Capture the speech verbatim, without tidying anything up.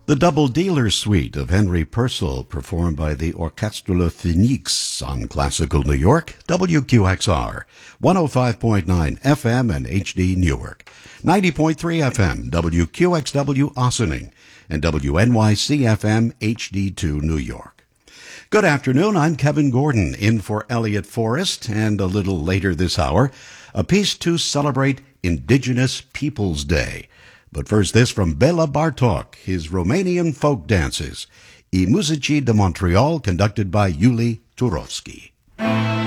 The Double Dealer Suite of Henry Purcell, performed by the Orchestre Le Phoenix on Classical New York, W Q X R, one oh five point nine F M and H D Newark, ninety point three F M, W Q X W Ossining, and W N Y C F M H D two New York. Good afternoon, I'm Kevin Gordon, in for Elliot Forrest, and a little later this hour, a piece to celebrate Indigenous Peoples Day. But first, this from Bela Bartok, his Romanian folk dances, I Muzici de Montreal, conducted by Yuli Turovsky.